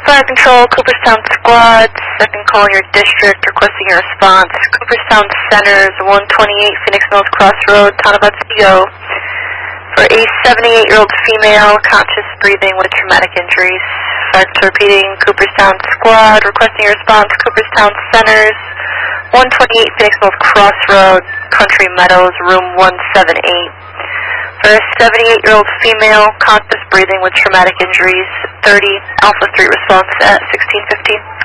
Fire Control, Cooperstown Squad, second call in your district, requesting your response. Cooperstown Centers, 128 Phoenix Mills Crossroad, Town of Otsego. For a 78-year-old female, conscious breathing with traumatic injuries. Fire Control repeating, Cooperstown Squad, requesting your response. Cooperstown Centers, 128 Phoenix Mills Crossroad, Country Meadows, room 178. For a 78-year-old female, conscious breathing with traumatic injuries, 30 Alpha 3 response at 1615.